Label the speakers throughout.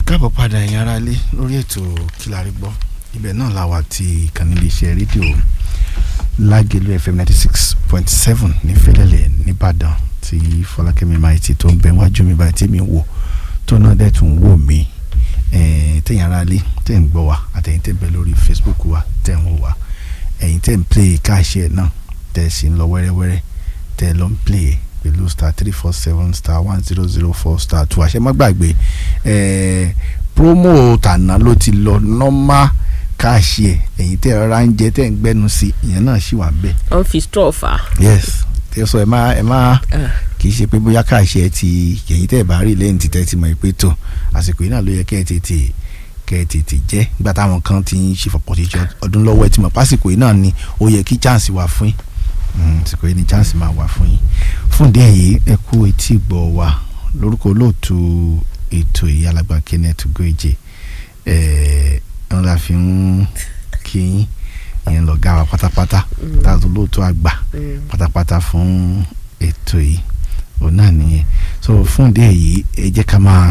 Speaker 1: káàbọ̀ padà ẹ̀yin ará ilé lórí ètò Kí la rí gbọ́ ibẹ̀ náà la wà tí ìkànnì iléeṣẹ́ rédíò Lágẹ̀lú FM 96.7 ní Fẹ́lẹ́lẹ̀ nìbàdàn tí Fọlákẹ́mi Maiti tó ń bẹ wájú mi báyìí tí mi wò tó náà dẹ̀ tún wò mí tẹ̀yin ará ilé tẹ̀ ń gbọ́ wa àtẹ̀yin tẹ̀ ń bẹ lórí Facebook wa tẹ̀ ń wò wa ẹ̀yin tẹ̀ ń play káàṣẹ́ náà tẹ̀ sì ń lọ wẹ́rẹ́wẹ́rẹ́ tẹ̀ lọ ń play pẹ̀lú *347 *1004 *2 àṣẹ má gbàgbé promo tàná ló ti lọ normal káàṣì ẹ̀ ẹ̀yin tẹ́ ọ̀rá ń jẹ tẹ́ ń gbẹ́nu sí ìyẹn náà ṣì wà bẹ́ẹ̀.
Speaker 2: wọ́n fi straw fà.
Speaker 1: yes tẹ́ sọ ẹ má kì í ṣe pé bóyá káàṣì ẹ̀ ti ẹ̀yin tẹ́ ẹ̀ bá rí lẹ́yìn tí tẹ́ ti mọ̀ pé tó àsìkò yìí náà ló yẹ kẹ́ ẹ tètè jẹ́ nígbà táwọn kan ti ń ṣe fọ̀pọ̀ ṣe ọdún lọ́wọ́ ẹ ti mọ̀ pásìkò yìí náà ni ó yẹ kí chance wà fún yín àsìkò yìí ni chance máa wà fún yín fún díẹ̀ yìí ẹ kú etí gbọ́ wa lórúkọ olóòtú ètò yìí alàgbà Kenneth Ugoeje wọn la fi ń kí yẹn lọ gá wa pátápátá táàtò olóòtú àgbà pátápátá fún ètò yìí òun náà nìyẹn so fún díẹ̀ yìí ẹ jẹ́ ká máa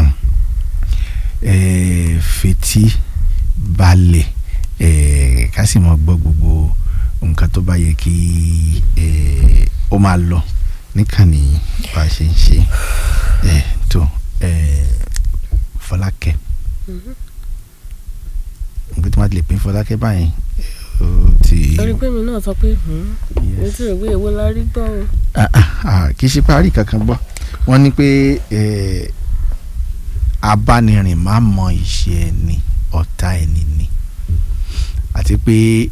Speaker 1: fetí balẹ̀ ká sì máa gbọ́ gbogbo nǹkan tó bá yẹ kí ó máa lọ níkànnì bá a ṣe ń ṣe tó Fọlákẹ́ nǹkan tí wọ́n ti lè pín Fọlákẹ́ báyìí ó ti.
Speaker 2: torí pé mi náà sọ pé mo ti rò pé èwo la rí gbọ́ o.
Speaker 1: kì í ṣe parí kankan gbọ́ wọ́n ní pé abánirin máa mọ ìṣe ẹni ọ̀tá ẹni ni àti pé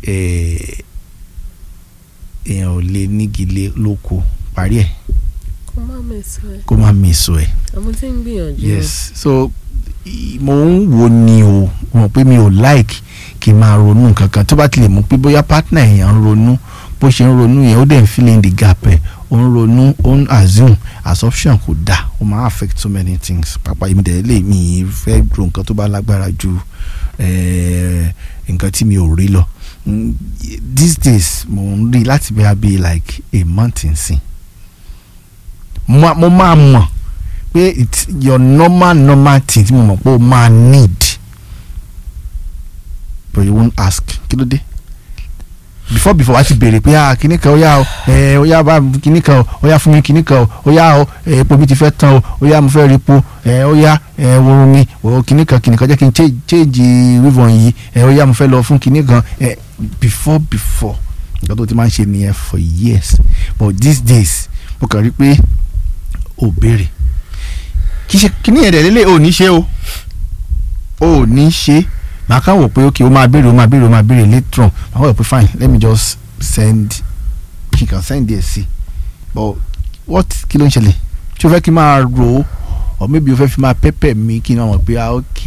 Speaker 1: èèyàn ò lè nígilé lóko parí ẹ̀ kó má mèso ẹ̀.
Speaker 2: àmọ́ tí ń gbìyànjú.
Speaker 1: yes so mo ń wo ni o mọ̀ pé mi ò like kí n máa ronú kankan tó bá ti lè mú pé bóyá partner èèyàn ń ronú bó ṣe ń ronú yẹn ó dẹ̀ ń fill in the gap ẹ̀ ó ń ronú ó ń assume assumption kò dáa ó máa affect so many things pàápàá ìmìtẹ̀ lè mi fẹ́ ro nǹkan tó bá lágbára ju nǹkan tí mi ò rí lọ these days mo ń rí láti bí i like a month nsìn mo máa mọ̀ pé it's your normal thing tí mo mọ̀ pé o máa need but you won't ask kí ló dé before wá ti béèrè pé kíní kan ó yá bá kíní kan ó yá fún mi kíní kan ó yá epo mi ti fẹ́ tán ó yá mo fẹ́ rí epo ó yá wọ́n mi kíní kan jẹ́ kí n change ribbon yìí ó yá mo fẹ́ lọ fún kíní kan before nǹkan tó ti máa ń ṣe nìyẹn for years but these days mo kàn rí pé ó béèrè kì í ṣe kíní yẹn dẹ̀ lélẹ̀ ò ní ṣe ò ní ṣe màá kàn wò pé ok ó máa béèrè later on màá wò pé fine let me just send she can send there sí but what kí ló ń ṣẹlẹ̀ tí o fẹ́ kí n máa ro or maybe o fẹ́ fi máa pepper mi kí n máa mọ̀ pé ok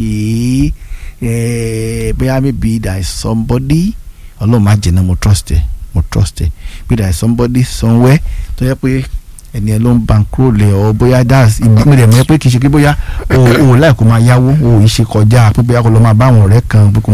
Speaker 1: bóyá maybe there is somebody ọlọ́run máa jẹ́ náà mo trust ẹ pé there is somebody somewhere tó yẹ pé ẹni ẹ ló ń bankroll ẹ ọ bóyá that's ìgbìmọ̀ rẹ̀ mọ́ pé kì í ṣe pé bóyá o láì kó máa yáwó o ì ṣe kọjá pé bóyá kó lọ máa bá àwọn ọ̀rẹ́ kan